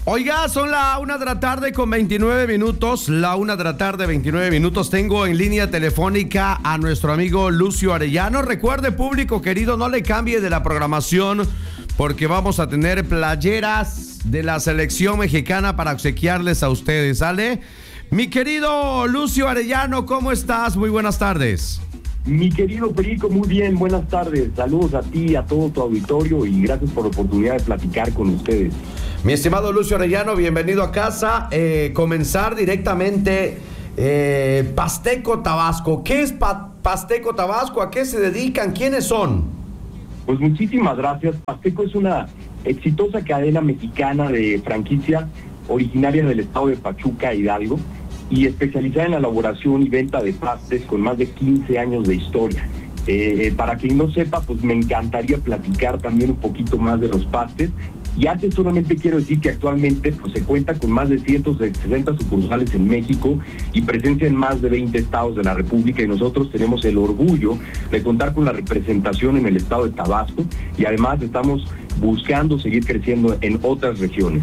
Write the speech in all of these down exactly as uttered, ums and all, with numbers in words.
Oiga, son la una de la tarde con veintinueve minutos, la una de la tarde, veintinueve minutos. Tengo en línea telefónica a nuestro amigo Lucio Arellano. Recuerde, público querido, no le cambie de la programación porque vamos a tener playeras de la selección mexicana para obsequiarles a ustedes, ¿sale? Mi querido Lucio Arellano, ¿cómo estás? Muy buenas tardes. Mi querido Perico, muy bien, buenas tardes. Saludos a ti, a todo tu auditorio y gracias por la oportunidad de platicar con ustedes. Mi estimado Lucio Arellano, bienvenido a casa. Eh, comenzar directamente, eh, Pasteco Tabasco. ¿Qué es pa- Pasteco Tabasco? ¿A qué se dedican? ¿Quiénes son? Pues muchísimas gracias. Pasteco es una exitosa cadena mexicana de franquicia originaria del estado de Pachuca, Hidalgo, y especializada en la elaboración y venta de pastes con más de quince años de historia. Eh, para quien no sepa, pues me encantaría platicar también un poquito más de los pastes. Y antes solamente quiero decir que actualmente pues, se cuenta con más de ciento sesenta sucursales en México y presencia en más de veinte estados de la República, y nosotros tenemos el orgullo de contar con la representación en el estado de Tabasco y además estamos buscando seguir creciendo en otras regiones.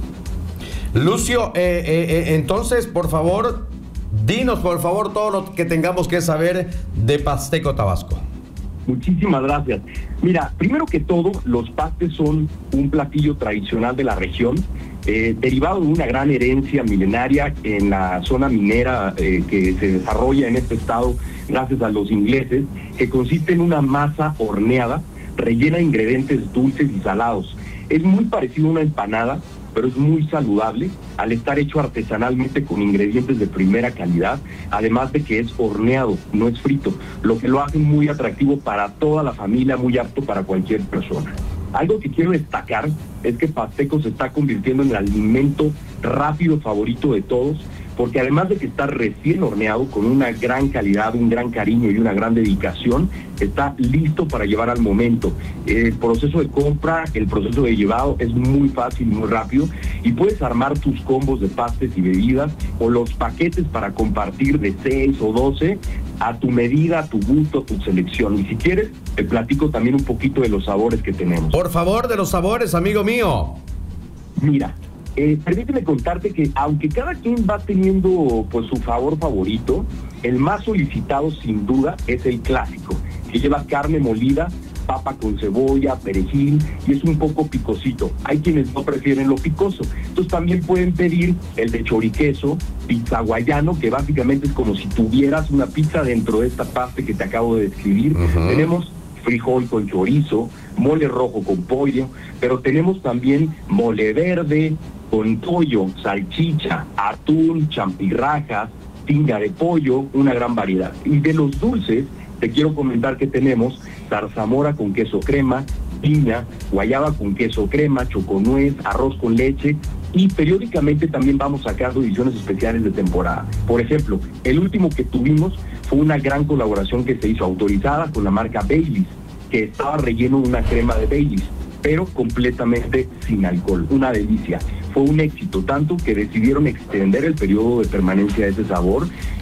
Lucio, eh, eh, eh, entonces, por favor, dinos por favor todo lo que tengamos que saber de Pasteco Tabasco. Muchísimas gracias. Mira, primero que todo, los pastes son un platillo tradicional de la región, eh, derivado de una gran herencia milenaria en la zona minera eh, que se desarrolla en este estado gracias a los ingleses, que consiste en una masa horneada, rellena de ingredientes dulces y salados. Es muy parecido a una empanada, pero es muy saludable al estar hecho artesanalmente con ingredientes de primera calidad, además de que es horneado, no es frito, lo que lo hace muy atractivo para toda la familia, muy apto para cualquier persona. Algo que quiero destacar es que Pasteco se está convirtiendo en el alimento rápido favorito de todos, porque además de que está recién horneado con una gran calidad, un gran cariño y una gran dedicación, está listo para llevar al momento. El proceso de compra, el proceso de llevado es muy fácil, muy rápido, y puedes armar tus combos de pastes y bebidas o los paquetes para compartir de seis o doce a tu medida, a tu gusto, a tu selección. Y si quieres, te platico también un poquito de los sabores que tenemos. Por favor, de los sabores, amigo mío. Mira, Eh, permíteme contarte que aunque cada quien va teniendo pues su sabor favorito, el más solicitado sin duda es el clásico, que lleva carne molida, papa con cebolla, perejil y es un poco picosito. Hay quienes no prefieren lo picoso, entonces también pueden pedir el de choriqueso, pizza hawaiano, que básicamente es como si tuvieras una pizza dentro de esta pasta que te acabo de describir. Uh-huh. Tenemos frijol con chorizo, mole rojo con pollo, pero tenemos también mole verde con pollo, salchicha, atún, champirrajas, tinga de pollo, una gran variedad. Y de los dulces, te quiero comentar que tenemos zarzamora con queso crema, piña, guayaba con queso crema, choconuez, arroz con leche, y periódicamente también vamos sacando ediciones especiales de temporada. Por ejemplo, el último que tuvimos fue una gran colaboración que se hizo autorizada con la marca Baileys, que estaba relleno de una crema de Baileys, pero completamente sin alcohol, una delicia. Fue un éxito, tanto que decidieron extender el periodo de permanencia de ese sabor,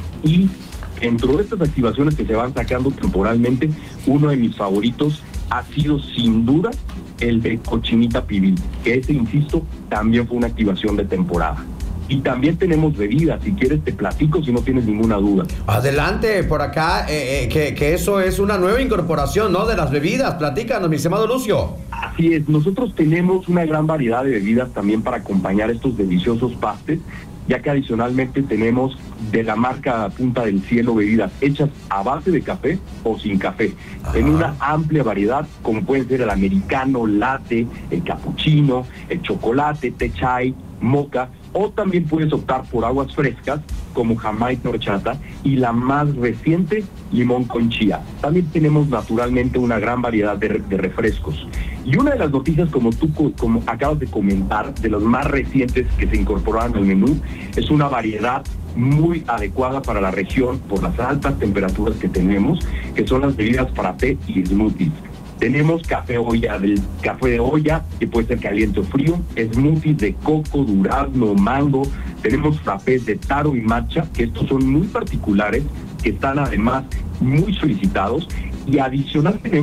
y dentro de estas activaciones que se van sacando temporalmente, uno de mis favoritos ha sido sin duda el de cochinita pibil, que ese, insisto, también fue una activación de temporada. Y también tenemos bebidas, si quieres te platico si no tienes ninguna duda. Adelante, por acá, eh, eh, que, que eso es una nueva incorporación, ¿no? De las bebidas, platícanos, mi estimado Lucio. Así es, nosotros tenemos una gran variedad de bebidas también para acompañar estos deliciosos pastes, ya que adicionalmente tenemos de la marca Punta del Cielo bebidas hechas a base de café o sin café, Ajá. en una amplia variedad, como pueden ser el americano, latte, el cappuccino, el chocolate, té chai, mocha, o también puedes optar por aguas frescas como Jamaica horchata y la más reciente, limón con chía. También tenemos naturalmente una gran variedad de, de refrescos. Y una de las noticias, como tú como acabas de comentar, de los más recientes que se incorporaron al menú, es una variedad muy adecuada para la región por las altas temperaturas que tenemos, que son las bebidas frappé y smoothies. Tenemos café olla, del café de olla, que puede ser caliente o frío, smoothies de coco, durazno, mango, tenemos frappés de taro y matcha, que estos son muy particulares, que están además muy solicitados, y adicional tenemos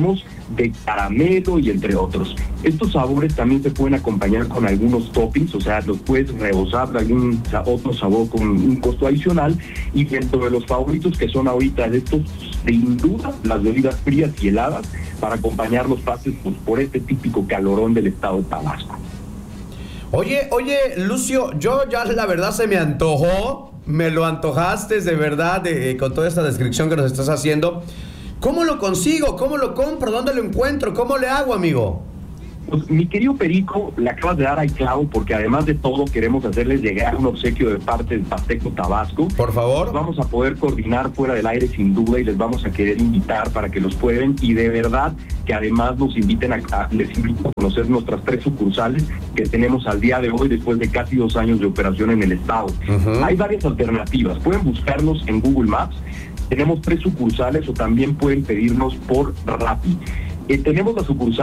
de caramelo y entre otros. Estos sabores también se pueden acompañar con algunos toppings, o sea, los puedes rebozar de algún otro sabor con un costo adicional. Y dentro de los favoritos que son ahorita de estos, sin duda, las bebidas frías y heladas para acompañar los pases pues, por este típico calorón del estado de Tabasco. Oye, oye, Lucio, yo ya la verdad se me antojó, me lo antojaste de verdad de, con toda esta descripción que nos estás haciendo. ¿Cómo lo consigo? ¿Cómo lo compro? ¿Dónde lo encuentro? ¿Cómo le hago, amigo? Pues, mi querido Perico, le acabas de dar al clavo porque además de todo queremos hacerles llegar un obsequio de parte del Pasteco Tabasco. Por favor. Vamos a poder coordinar fuera del aire sin duda y les vamos a querer invitar para que los prueben y de verdad que además nos inviten a, a les invito a conocer nuestras tres sucursales que tenemos al día de hoy después de casi dos años de operación en el estado. Uh-huh. Hay varias alternativas, pueden buscarnos en Google Maps, tenemos tres sucursales o también pueden pedirnos por Rappi. Eh, tenemos la sucursal